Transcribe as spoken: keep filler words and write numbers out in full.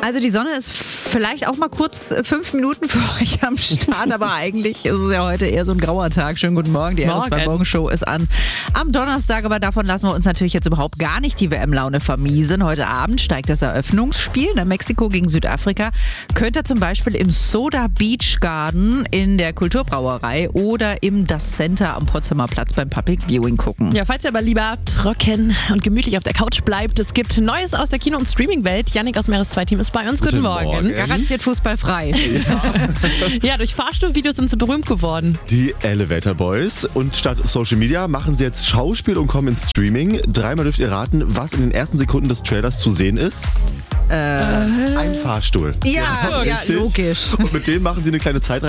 Also die Sonne ist vielleicht auch mal kurz fünf Minuten für euch am Start, aber eigentlich ist es ja heute eher so ein grauer Tag. Schönen guten Morgen, die R S zwei Morgenshow ist an am Donnerstag, aber davon lassen wir uns natürlich jetzt überhaupt gar nicht die W M-Laune vermiesen. Heute Abend steigt das Eröffnungsspiel, ne? Mexiko gegen Südafrika. Könnt ihr zum Beispiel im Soda Beach Garden in der Kulturbrauerei oder im Das Center am Potsdamer Platz beim Public Viewing gucken. Ja, falls ihr aber lieber trocken und gemütlich auf der Couch bleibt, es gibt Neues aus der Kino- und Streaming-Welt. Yannick aus dem R S zwei Team ist bei uns. Guten, Guten Morgen. Morgen. Garantiert fußballfrei. Ja, ja, durch Fahrstuhlvideos sind sie berühmt geworden. Die Elevator Boys. Und statt Social Media machen sie jetzt Schauspiel und kommen ins Streaming. Dreimal dürft ihr raten, was in den ersten Sekunden des Trailers zu sehen ist. Äh, Ein Fahrstuhl. ja, ja, richtig. logisch. Und mit dem machen sie eine kleine Zeitreise